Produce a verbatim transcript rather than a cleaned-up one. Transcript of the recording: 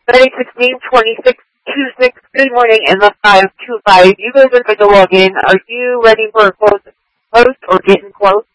nine sixteen twenty-six twenty-six. Good morning, and the five two five. You guys are going to log in. Are you ready for a close post or getting close?